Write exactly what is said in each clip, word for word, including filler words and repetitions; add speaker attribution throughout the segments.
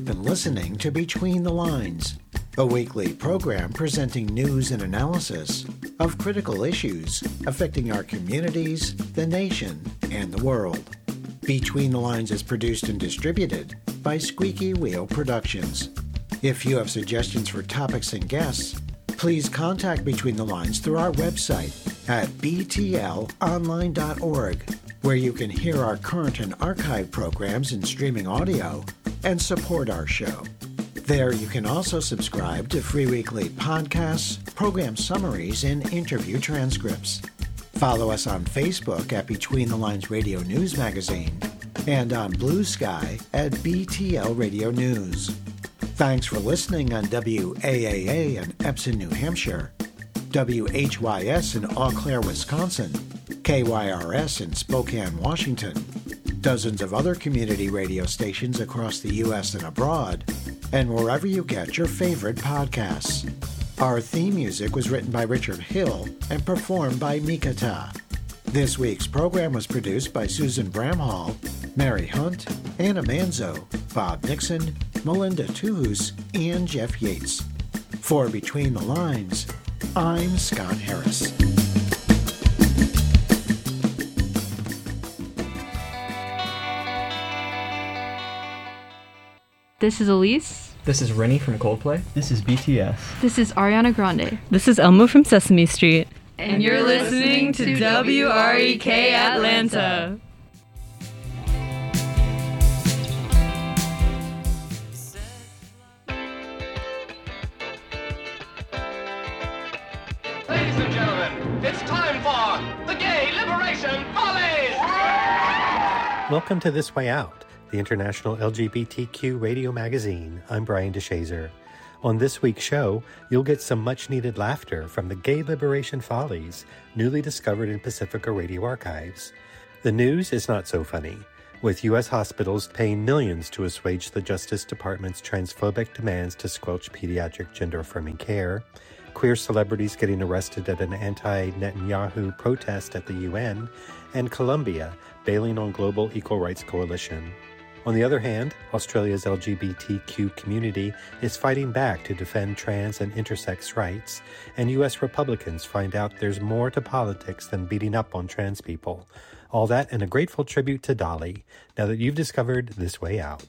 Speaker 1: You've been listening to Between the Lines, a weekly program presenting news and analysis of critical issues affecting our communities, the nation, and the world. Between the Lines is produced and distributed by Squeaky Wheel Productions. If you have suggestions for topics and guests, please contact Between the Lines through our website at b t l online dot org, where you can hear our current and archived programs in streaming audio and support our show. There you can also subscribe to free weekly podcasts, program summaries, and interview transcripts. Follow us on Facebook at Between the Lines Radio News Magazine and on Blue Sky at B T L Radio News. Thanks for listening on W A A A in Epsom, New Hampshire, W H Y S in Eau Claire, Wisconsin, K Y R S in Spokane, Washington, dozens of other community radio stations across the U S and abroad, and wherever you get your favorite podcasts. Our theme music was written by Richard Hill and performed by Mikata. This week's program was produced by Susan Bramhall, Mary Hunt, Anna Manzo, Bob Nixon, Melinda Tuhus, and Jeff Yates. For Between the Lines, I'm Scott Harris.
Speaker 2: This is Elise.
Speaker 3: This is Rennie from Coldplay.
Speaker 4: This is B T S.
Speaker 2: This is Ariana Grande.
Speaker 5: This is Elmo from Sesame Street.
Speaker 2: And you're listening to W R E K Atlanta.
Speaker 6: Ladies and gentlemen, it's time for the Gay Liberation Follies!
Speaker 7: Welcome to This Way Out, the international L G B T Q radio magazine. I'm Brian DeShazer. On this week's show, you'll get some much-needed laughter from the Gay Liberation Follies, newly discovered in Pacifica Radio Archives. The news is not so funny, with U S hospitals paying millions to assuage the Justice Department's transphobic demands to squelch pediatric gender-affirming care, queer celebrities getting arrested at an anti-Netanyahu protest at the U N, and Colombia bailing on Global Equal Rights Coalition. On the other hand, Australia's L G B T Q community is fighting back to defend trans and intersex rights, and U S Republicans find out there's more to politics than beating up on trans people. All that and a grateful tribute to Dolly, now that you've discovered This Way Out.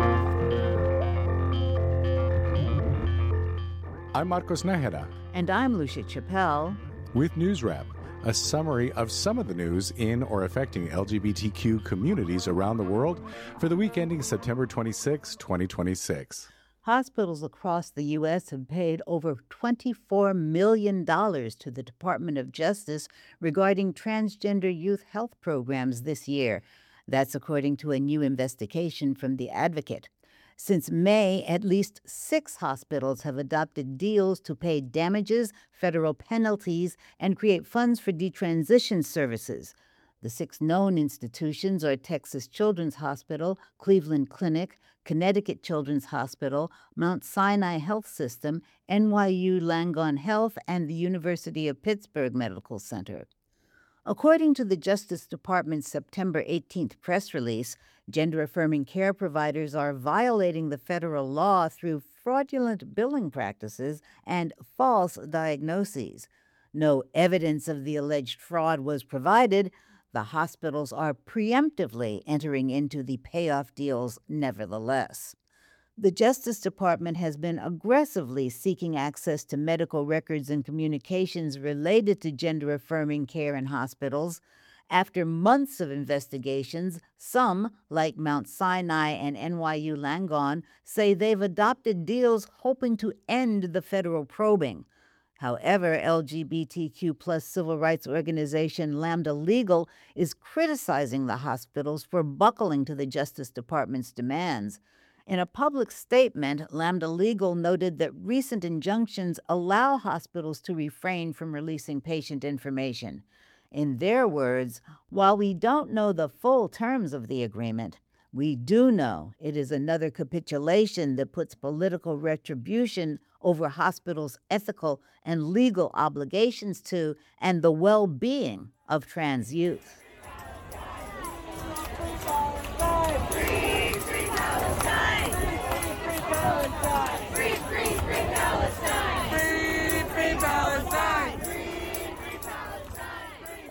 Speaker 8: I'm Marcos Nájera.
Speaker 9: And I'm Lucia Chappelle.
Speaker 8: With News Wrap, a summary of some of the news in or affecting L G B T Q communities around the world for the week ending September twenty-sixth, twenty twenty-six.
Speaker 9: Hospitals across the U S have paid over twenty-four million dollars to the Department of Justice regarding transgender youth health programs this year. That's according to a new investigation from The Advocate. Since May, at least six hospitals have adopted deals to pay damages, federal penalties, and create funds for detransition services. The six known institutions are Texas Children's Hospital, Cleveland Clinic, Connecticut Children's Hospital, Mount Sinai Health System, N Y U Langone Health, and the University of Pittsburgh Medical Center. According to the Justice Department's September eighteenth press release, gender-affirming care providers are violating the federal law through fraudulent billing practices and false diagnoses. No evidence of the alleged fraud was provided. The hospitals are preemptively entering into the payoff deals nevertheless. The Justice Department has been aggressively seeking access to medical records and communications related to gender-affirming care in hospitals. After months of investigations, some, like Mount Sinai and N Y U Langone, say they've adopted deals hoping to end the federal probing. However, L G B T Q plus civil rights organization Lambda Legal is criticizing the hospitals for buckling to the Justice Department's demands. In a public statement, Lambda Legal noted that recent injunctions allow hospitals to refrain from releasing patient information. In their words, while we don't know the full terms of the agreement, we do know it is another capitulation that puts political retribution over hospitals' ethical and legal obligations to and the well-being of trans youth.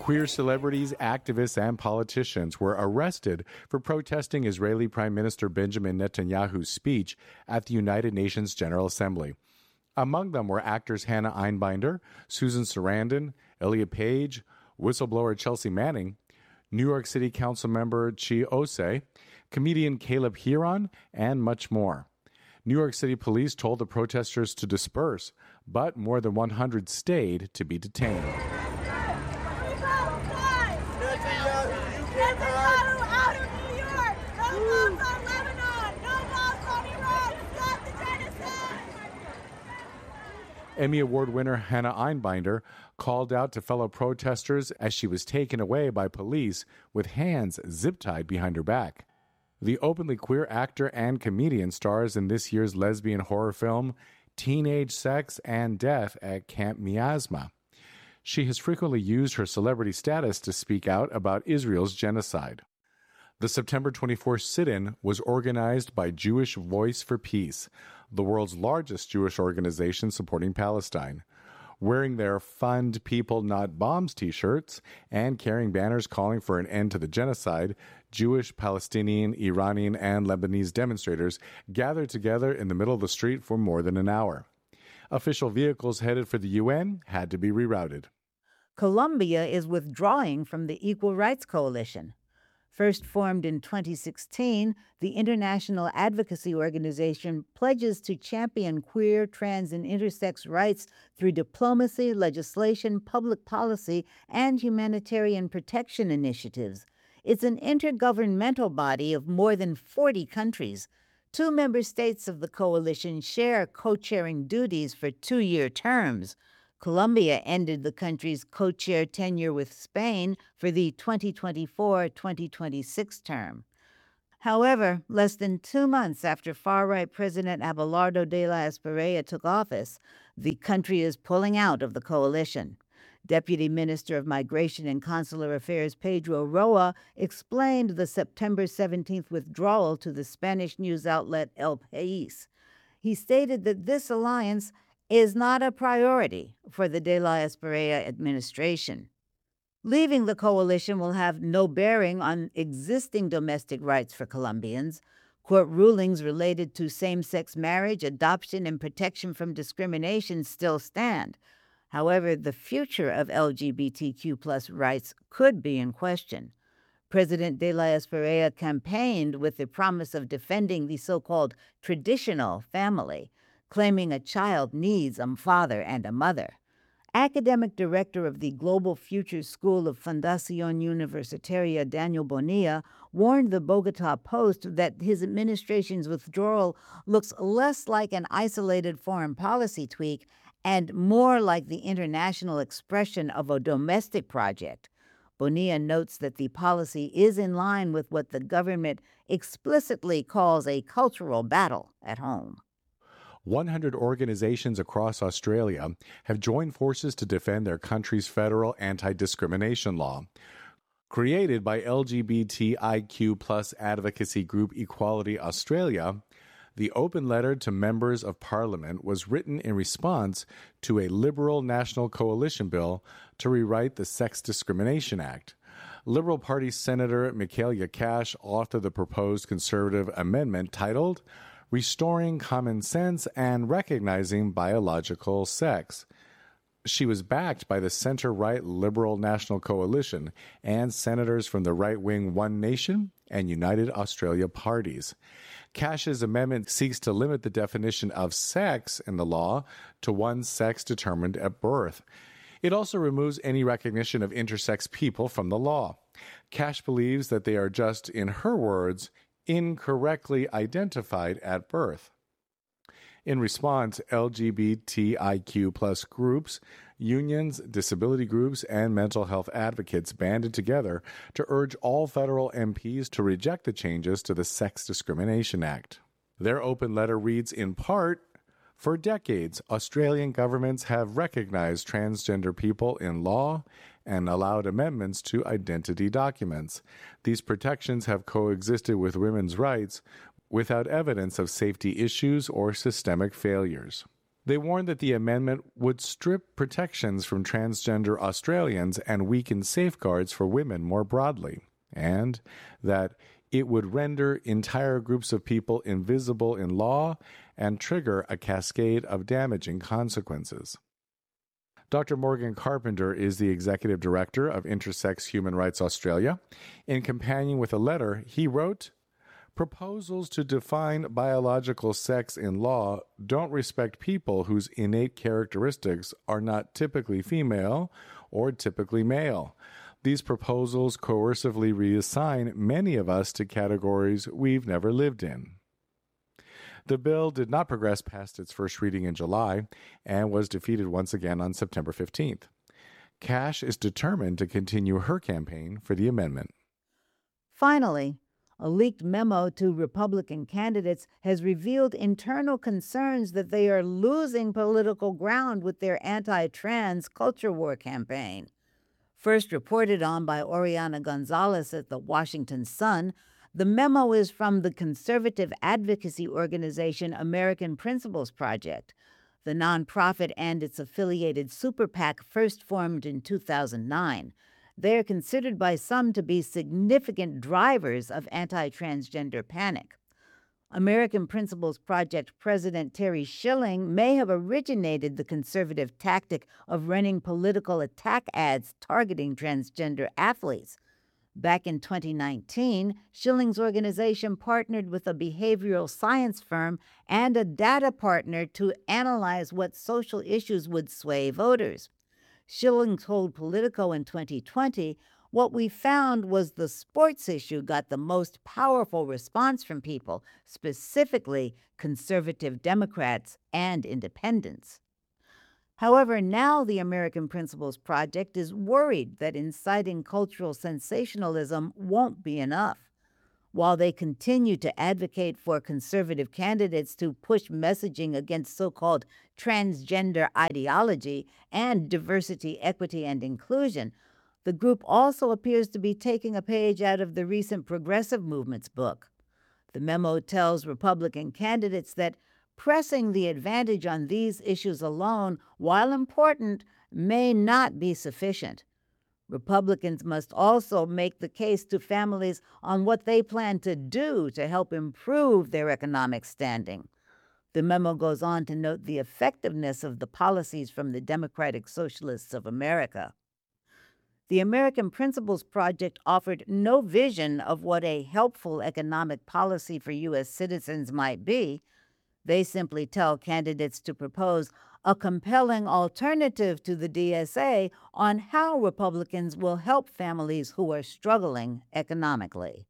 Speaker 8: Queer celebrities, activists, and politicians were arrested for protesting Israeli Prime Minister Benjamin Netanyahu's speech at the United Nations General Assembly. Among them were actors Hannah Einbinder, Susan Sarandon, Elliot Page, whistleblower Chelsea Manning, New York City Council member Chi Ose, comedian Caleb Huron, and much more. New York City police told the protesters to disperse, but more than one hundred stayed to be detained. Emmy Award winner Hannah Einbinder called out to fellow protesters as she was taken away by police with hands zip-tied behind her back. The openly queer actor and comedian stars in this year's lesbian horror film Teenage Sex and Death at Camp Miasma. She has frequently used her celebrity status to speak out about Israel's genocide. The September twenty-fourth sit-in was organized by Jewish Voice for Peace, the world's largest Jewish organization supporting Palestine. Wearing their Fund People Not Bombs t-shirts and carrying banners calling for an end to the genocide, Jewish, Palestinian, Iranian, and Lebanese demonstrators gathered together in the middle of the street for more than an hour. Official vehicles headed for the U N had to be rerouted.
Speaker 9: Colombia is withdrawing from the Equal Rights Coalition. First formed in twenty sixteen, the international advocacy organization pledges to champion queer, trans, and intersex rights through diplomacy, legislation, public policy, and humanitarian protection initiatives. It's an intergovernmental body of more than forty countries. Two member states of the coalition share co-chairing duties for two-year terms. Colombia ended the country's co-chair tenure with Spain for the twenty twenty-four twenty twenty-six term. However, less than two months after far-right President Abelardo de la Espriella took office, the country is pulling out of the coalition. Deputy Minister of Migration and Consular Affairs Pedro Roa explained the September seventeenth withdrawal to the Spanish news outlet El País. He stated that this alliance is not a priority for the de la Espriella administration. Leaving the coalition will have no bearing on existing domestic rights for Colombians. Court rulings related to same-sex marriage, adoption, and protection from discrimination still stand. However, the future of L G B T Q plus rights could be in question. President de la Espriella campaigned with the promise of defending the so-called traditional family, claiming a child needs a father and a mother. Academic director of the Global Futures School of Fundación Universitaria, Daniel Bonilla, warned the Bogotá Post that his administration's withdrawal looks less like an isolated foreign policy tweak and more like the international expression of a domestic project. Bonilla notes that the policy is in line with what the government explicitly calls a cultural battle at home.
Speaker 8: one hundred organizations across Australia have joined forces to defend their country's federal anti-discrimination law. Created by L G B T I Q plus advocacy group Equality Australia, the open letter to members of Parliament was written in response to a Liberal National Coalition bill to rewrite the Sex Discrimination Act. Liberal Party Senator Michaelia Cash authored the proposed Conservative amendment titled Restoring Common Sense and Recognizing Biological Sex. She was backed by the center-right Liberal National Coalition and senators from the right-wing One Nation and United Australia parties. Cash's amendment seeks to limit the definition of sex in the law to one sex determined at birth. It also removes any recognition of intersex people from the law. Cash believes that they are just, in her words, incorrectly identified at birth. In response, L G B T I Q plus groups, unions, disability groups, and mental health advocates banded together to urge all federal M Ps to reject the changes to the Sex Discrimination Act. Their open letter reads in part, "For decades, Australian governments have recognized transgender people in law and allowed amendments to identity documents. These protections have coexisted with women's rights without evidence of safety issues or systemic failures." They warned that the amendment would strip protections from transgender Australians and weaken safeguards for women more broadly, and that it would render entire groups of people invisible in law and trigger a cascade of damaging consequences. Doctor Morgan Carpenter is the executive director of Intersex Human Rights Australia. In companion with a letter, he wrote, "Proposals to define biological sex in law don't respect people whose innate characteristics are not typically female or typically male. These proposals coercively reassign many of us to categories we've never lived in." The bill did not progress past its first reading in July and was defeated once again on September fifteenth. Cash is determined to continue her campaign for the amendment.
Speaker 9: Finally, a leaked memo to Republican candidates has revealed internal concerns that they are losing political ground with their anti-trans culture war campaign. First reported on by Oriana Gonzalez at the Washington Sun, the memo is from the conservative advocacy organization American Principles Project. The nonprofit and its affiliated super PAC first formed in two thousand nine. They are considered by some to be significant drivers of anti-transgender panic. American Principles Project President Terry Schilling may have originated the conservative tactic of running political attack ads targeting transgender athletes. Back in twenty nineteen, Schilling's organization partnered with a behavioral science firm and a data partner to analyze what social issues would sway voters. Schilling told Politico in twenty twenty, "What we found was the sports issue got the most powerful response from people, specifically conservative Democrats and independents." However, now the American Principles Project is worried that inciting cultural sensationalism won't be enough. While they continue to advocate for conservative candidates to push messaging against so-called transgender ideology and diversity, equity, and inclusion, the group also appears to be taking a page out of the recent Progressive Movement's book. The memo tells Republican candidates that pressing the advantage on these issues alone, while important, may not be sufficient. Republicans must also make the case to families on what they plan to do to help improve their economic standing. The memo goes on to note the effectiveness of the policies from the Democratic Socialists of America. The American Principles Project offered no vision of what a helpful economic policy for U S citizens might be. They simply tell candidates to propose a compelling alternative to the D S A on how Republicans will help families who are struggling economically.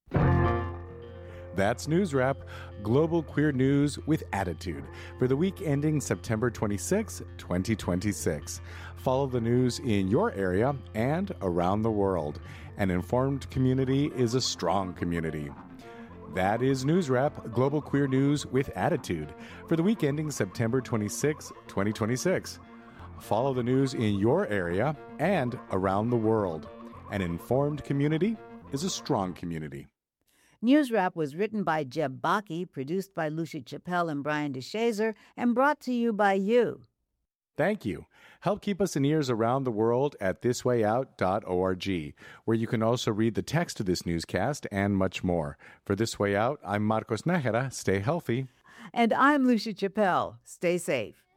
Speaker 8: That's News Wrap, global queer news with attitude, for the week ending September twenty-sixth, twenty twenty-six. Follow the news in your area and around the world. An informed community is a strong community. That is News Wrap, global queer news with attitude, for the week ending September twenty-sixth, twenty twenty-six. Follow the news in your area and around the world. An informed community is a strong community.
Speaker 9: News Wrap was written by Jeb Baki, produced by Lucia Chappelle and Brian DeShazer, and brought to you by you.
Speaker 8: Thank you. Help keep us in ears around the world at this way out dot org, where you can also read the text of this newscast and much more. For This Way Out, I'm Marcos Nájera. Stay healthy.
Speaker 9: And I'm Lucia Chappelle. Stay safe.